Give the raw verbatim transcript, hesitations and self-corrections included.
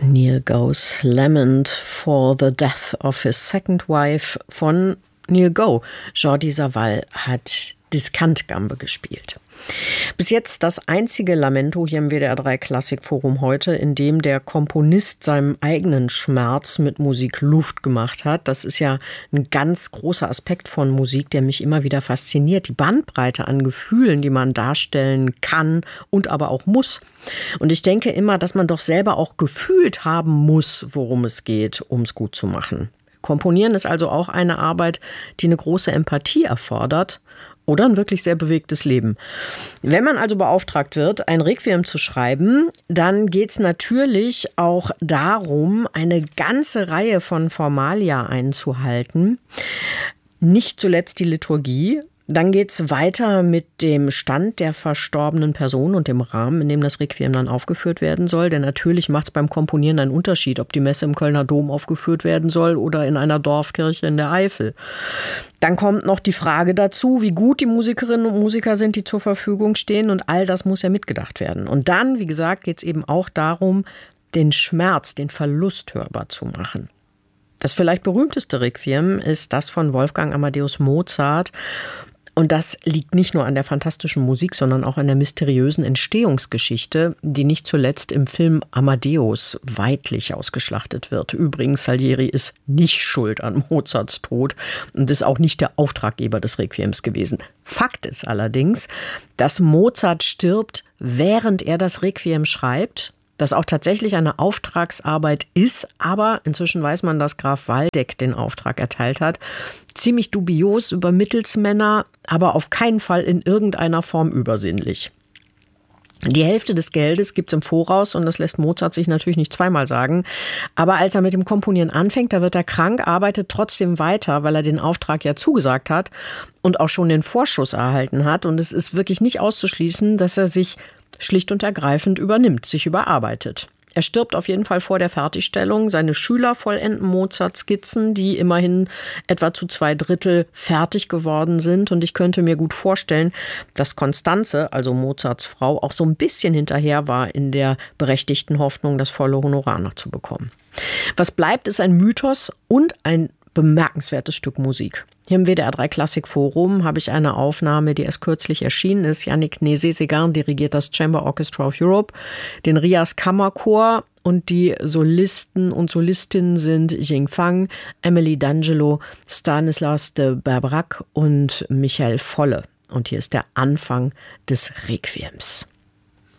Neil Go's Lament for the Death of His Second Wife von Neil Go. Jordi Savall hat Diskantgambe gespielt. Bis jetzt das einzige Lamento hier im W D R drei Klassikforum heute, in dem der Komponist seinem eigenen Schmerz mit Musik Luft gemacht hat. Das ist ja ein ganz großer Aspekt von Musik, der mich immer wieder fasziniert. Die Bandbreite an Gefühlen, die man darstellen kann und aber auch muss. Und ich denke immer, dass man doch selber auch gefühlt haben muss, worum es geht, um es gut zu machen. Komponieren ist also auch eine Arbeit, die eine große Empathie erfordert. Oder ein wirklich sehr bewegtes Leben. Wenn man also beauftragt wird, ein Requiem zu schreiben, dann geht es natürlich auch darum, eine ganze Reihe von Formalia einzuhalten. Nicht zuletzt die Liturgie. Dann geht es weiter mit dem Stand der verstorbenen Person und dem Rahmen, in dem das Requiem dann aufgeführt werden soll. Denn natürlich macht es beim Komponieren einen Unterschied, ob die Messe im Kölner Dom aufgeführt werden soll oder in einer Dorfkirche in der Eifel. Dann kommt noch die Frage dazu, wie gut die Musikerinnen und Musiker sind, die zur Verfügung stehen. Und all das muss ja mitgedacht werden. Und dann, wie gesagt, geht es eben auch darum, den Schmerz, den Verlust hörbar zu machen. Das vielleicht berühmteste Requiem ist das von Wolfgang Amadeus Mozart. Und das liegt nicht nur an der fantastischen Musik, sondern auch an der mysteriösen Entstehungsgeschichte, die nicht zuletzt im Film Amadeus weidlich ausgeschlachtet wird. Übrigens, Salieri ist nicht schuld an Mozarts Tod und ist auch nicht der Auftraggeber des Requiems gewesen. Fakt ist allerdings, dass Mozart stirbt, während er das Requiem schreibt. Das auch tatsächlich eine Auftragsarbeit ist, aber inzwischen weiß man, dass Graf Waldeck den Auftrag erteilt hat. Ziemlich dubios über Mittelsmänner, aber auf keinen Fall in irgendeiner Form übersinnlich. Die Hälfte des Geldes gibt's im Voraus und das lässt Mozart sich natürlich nicht zweimal sagen. Aber als er mit dem Komponieren anfängt, da wird er krank, arbeitet trotzdem weiter, weil er den Auftrag ja zugesagt hat und auch schon den Vorschuss erhalten hat. Und es ist wirklich nicht auszuschließen, dass er sich schlicht und ergreifend übernimmt, sich überarbeitet. Er stirbt auf jeden Fall vor der Fertigstellung. Seine Schüler vollenden Mozarts Skizzen, die immerhin etwa zu zwei Drittel fertig geworden sind. Und ich könnte mir gut vorstellen, dass Constanze, also Mozarts Frau, auch so ein bisschen hinterher war in der berechtigten Hoffnung, das volle Honorar noch zu bekommen. Was bleibt, ist ein Mythos und ein bemerkenswertes Stück Musik. Hier im W D R drei Klassikforum habe ich eine Aufnahme, die erst kürzlich erschienen ist. Yannick Nézet-Séguin dirigiert das Chamber Orchestra of Europe, den Rias Kammerchor und die Solisten und Solistinnen sind Ying Fang, Emily D'Angelo, Stanislas de Berbrac und Michael Volle. Und hier ist der Anfang des Requiems.